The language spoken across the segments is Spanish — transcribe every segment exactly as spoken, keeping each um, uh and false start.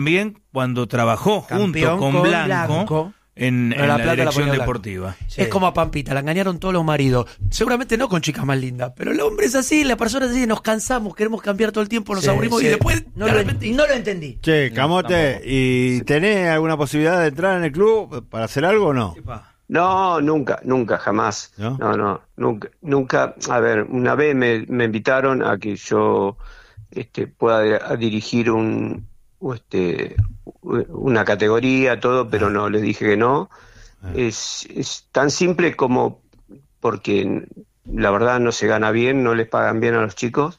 También cuando trabajó Campeón junto con, con Blanco, Blanco. en, en Pero la, la plata la dirección ponía deportiva. Sí. Es como a Pampita, la engañaron todos los maridos. Seguramente no con chicas más lindas, pero el hombre es así, la persona es así, nos cansamos, queremos cambiar todo el tiempo, nos Sí, aburrimos sí. y después No de lo repente, en- no lo entendí. Che, Camote, tampoco. ¿y tenés alguna posibilidad de entrar en el club para hacer algo o no? No, nunca, nunca, jamás. ¿No? No, no, nunca, nunca. A ver, una vez me, me invitaron a que yo este, pueda de- a dirigir un, este, una categoría, todo, pero no, les dije que no. Es, es tan simple como porque la verdad no se gana bien, no les pagan bien a los chicos.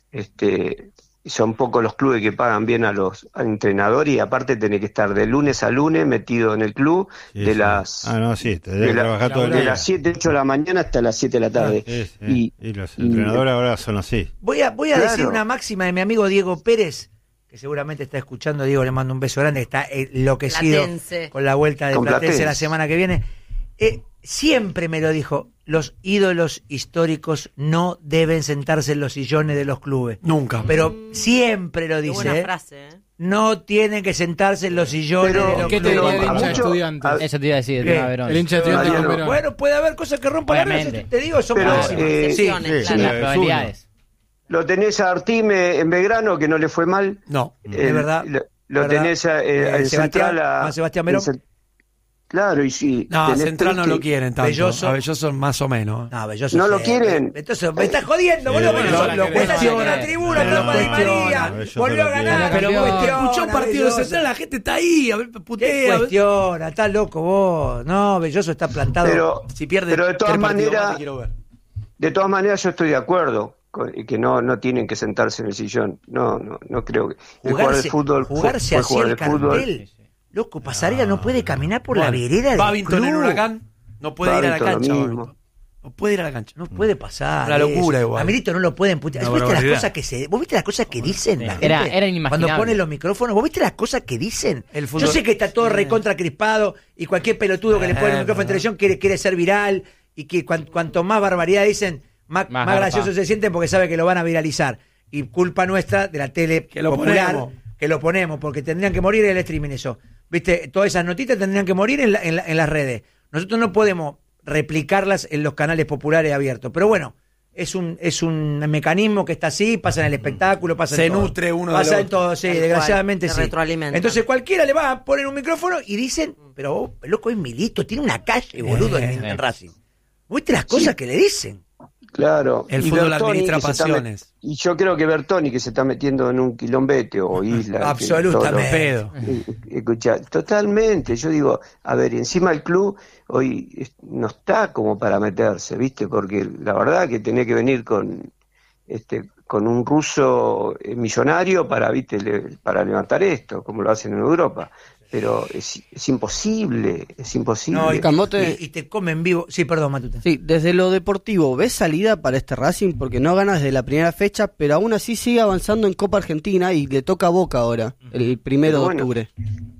Este, son pocos los clubes que pagan bien a los al entrenador y aparte tenés que estar de lunes a lunes metido en el club Sí, de sí. las Ah, no, sí, te de, debes la- trabajar todo el de día. las siete, ocho de la mañana hasta las siete de la tarde. Sí, sí. Y, Y los y- entrenadores ahora son así. Voy a, voy a Claro. decir una máxima de mi amigo Diego Pérez, que seguramente está escuchando. Diego, le mando un beso grande, está enloquecido Platense. con la vuelta de Con Platense Platense. la semana que viene. Eh, siempre me lo dijo, los ídolos históricos no deben sentarse en los sillones de los clubes. Nunca. Pero siempre lo Qué dice, buena ¿eh? frase, ¿eh? No tienen que sentarse en los sillones Pero- de los ¿Qué te clubes. diría el a hincha de mucho- Estudiantes? a- Eso te iba a decir, ¿Qué? tema Verón. El hincha de Estudiantes Mariano. con Verón. Bueno, puede haber cosas que rompan la Obviamente. relación, te digo, son Pero, máximas. eh, Sí, excepciones, sí, claro. Las sí. probabilidades. lo tenés a Artime en Belgrano que no le fue mal. No. de Eh, verdad. Lo, lo verdad. tenés a, eh, Eh, en Sebastián- Central a, a Sebastián Verón. en Cen- Claro, y sí. No, tenés Central tres no que- lo quieren tanto. Belloso. A Belloso más o menos. No, Belloso ¿No lo sí. quieren? Entonces, me estás jodiendo, boludo. bueno, Belloso lo- lo lo cuestiona en la cuestiona. tribuna, Pero Ramón lo Di María. cuestiona. Belloso Volvió a lo ganar. quiere. Pero Pero cuestiona, Escuchó un partido de Belloso. Central, la gente está ahí, a ver, ¿Qué putea. cuestiona? Estás loco vos. No, Belloso está plantado. Pero, Si pierde pero de todas tres partidos más, maneras, te quiero ver. de todas maneras yo estoy de acuerdo con y que no no tienen que sentarse en el sillón. No, no, no creo que el jugador jugarse, de fútbol fue- jugarse fue así jugador el de fútbol. cartel. Loco, Pasarela no puede caminar por la Bueno, vereda del Babington club. en Huracán no puede ir a la Babington lo cancha. mismo. Babington. No puede ir a la cancha. No puede pasar. Una locura eso. igual. A Milito no lo pueden putear. Una ¿Vos viste las barbaridad. cosas que se, ¿Vos viste las cosas que dicen la Era- gente? era inimaginable. Cuando ponen los micrófonos, ¿vos viste las cosas que dicen? El Yo fútbol- sé que está todo recontra crispado y cualquier pelotudo que le pone el Eh, micrófono en verdad. televisión quiere, quiere ser viral y que cuan- cuanto más barbaridad dicen, más, Más más garpa. gracioso se sienten porque sabe que lo van a viralizar. Y culpa nuestra de la tele Que lo popular ponemos. que lo ponemos, porque tendrían que morir en el streaming eso. ¿Viste? Todas esas notitas tendrían que morir en, la- en, la- en las redes. Nosotros no podemos replicarlas en los canales populares abiertos. Pero bueno, es un es un mecanismo que está así, pasa en el espectáculo, pasa Se en todo. nutre uno Pasa del en otro. todo, sí, Tal cual, desgraciadamente se sí. retroalimentan. Entonces cualquiera le va a poner un micrófono y dicen, pero vos, loco, es Milito, tiene una calle, boludo, en, en Racing. ¿Vos viste las cosas que le dicen? Claro. El Y fútbol Bertoni, administra que se está met- pasiones. Y yo creo que Bertoni, que se está metiendo en un quilombete o isla. que Absolutamente. Pedo. todo lo- eh, Escuchá, totalmente. Yo digo, a ver, y encima el club hoy es- no está como para meterse, ¿viste? Porque la verdad que tenés que venir con este con un ruso eh, millonario para, ¿viste? Le- para levantar esto, como lo hacen en Europa. Pero es, es imposible, es imposible. No, y, Camote. y- y te comen vivo. Sí, perdón, Matute. Sí, desde lo deportivo, ¿ves salida para este Racing? Porque no gana desde la primera fecha, pero aún así sigue avanzando en Copa Argentina y le toca a Boca ahora, el primero de Bueno. octubre.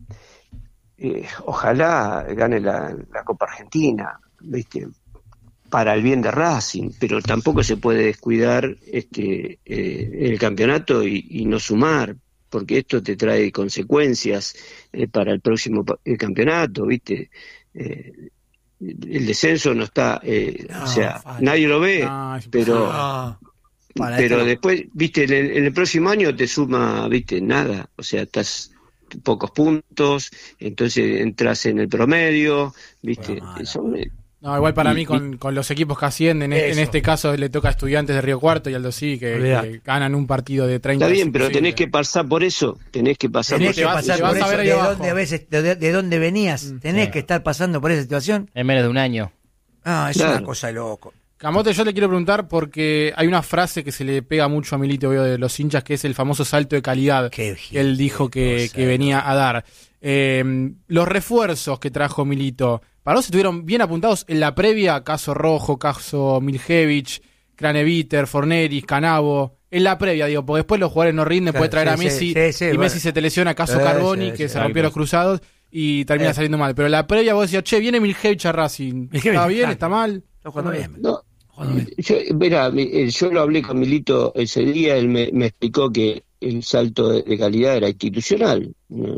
Eh, ojalá gane la, la Copa Argentina, ¿viste? Para el bien de Racing, pero tampoco se puede descuidar este eh, el campeonato y, y no sumar, porque esto te trae consecuencias eh, para el próximo pa- el campeonato, ¿viste? Eh, el descenso no está, eh, No, o sea, falta. nadie lo ve, No, es pero Ah, Para pero este no. después, ¿viste? En el, en el próximo año te suma, ¿viste? Nada, o sea, estás pocos puntos, entonces entras en el promedio, ¿viste? Eso, eh, No, igual para Y- mí con, con los equipos que ascienden, en, en Eso. este caso le toca a Estudiantes de Río Cuarto y Aldo sí, que, Olvidate. que ganan un partido de treinta. Está bien, pero imposible. tenés que pasar por eso, tenés que pasar Tenés por que te vas- pasar te por vas a eso. ver ahí ¿De abajo. dónde, ves, de, de dónde venías? Tenés sí. que estar pasando por esa situación. En menos de un año. Ah, es Claro. una cosa de loco. Camote, yo le quiero preguntar porque hay una frase que se le pega mucho a Milito, veo, de los hinchas, que es el famoso salto de calidad Qué que él dijo que, cosa, que venía a dar. Eh, los refuerzos que trajo Milito, ¿para vos estuvieron bien apuntados en la previa? Caso Rojo, caso Miljevich, Craneviter, Forneris, Canavo. En la previa, digo, porque después los jugadores no rinden, Claro, puede traer sí, a sí, Messi sí, sí, y bueno. Messi se te lesiona, caso Sí, Carboni, sí, que sí, se rompió algo. los cruzados y termina Eh. saliendo mal. Pero en la previa vos decías, che, viene Miljevich a Racing. ¿Está Miljevich, bien? claro. ¿Está mal? Está jugando bien. No, yo, mira, mi- eh, yo lo hablé con Milito ese día, él me, me explicó que el salto de, de calidad era institucional. No,